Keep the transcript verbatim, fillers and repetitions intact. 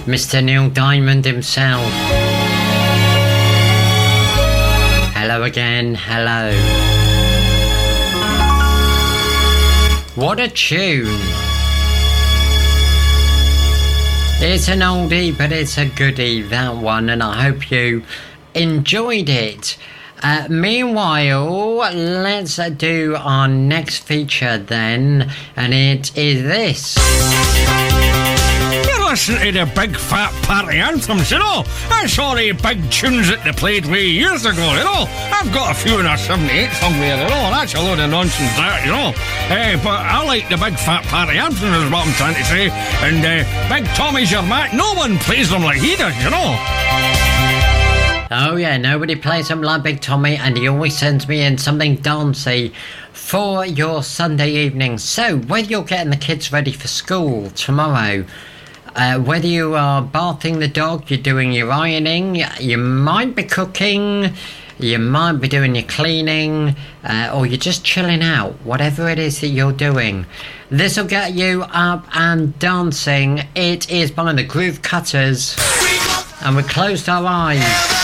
Mister Neil Diamond himself. Hello again, hello. What a tune. It's an oldie, but it's a goodie, that one, and I hope you enjoyed it. Uh, meanwhile, let's do our next feature then, and it is this. You're listening to the big fat party anthems, you know. That's all the big tunes that they played way years ago, you know. I've got a few in our seventy-eight somewhere, you know. That's a load of nonsense, that, you know. Uh, but I like the big fat party anthems, is what I'm trying to say. And uh, Big Tommy's your Mac. No one plays them like he does, you know. Oh yeah, nobody plays him like Big Tommy, and he always sends me in something dancey for your Sunday evening. So, whether you're getting the kids ready for school tomorrow, uh, whether you are bathing the dog, you're doing your ironing, you might be cooking, you might be doing your cleaning, uh, or you're just chilling out, whatever it is that you're doing, this will get you up and dancing. It is by the Groove Cutters, and we closed our eyes.